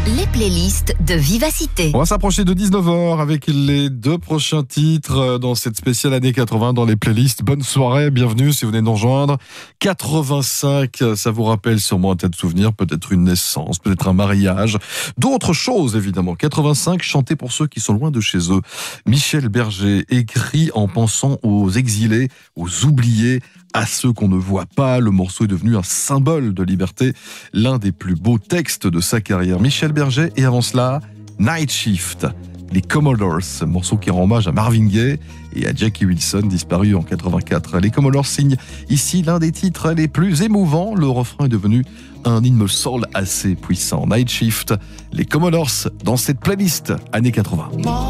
Les playlists de Vivacité. On va s'approcher de 19h avec les 2 prochains titres dans cette spéciale année 80 dans les playlists. Bonne soirée, bienvenue si vous venez de nous rejoindre. 85, ça vous rappelle sûrement un tas de souvenirs, peut-être une naissance, peut-être un mariage, d'autres choses évidemment. 85, chanté pour ceux qui sont loin de chez eux. Michel Berger, écrit en pensant aux exilés, aux oubliés, à ceux qu'on ne voit pas. Le morceau est devenu un symbole de liberté, l'un des plus beaux textes de sa carrière. Michel Berger, et avant cela, Night Shift, les Commodores, morceau qui rend hommage à Marvin Gaye et à Jackie Wilson, disparu en 84. Les Commodores signent ici l'un des titres les plus émouvants. Le refrain est devenu un hymne soul assez puissant. Night Shift, les Commodores dans cette playlist années 80.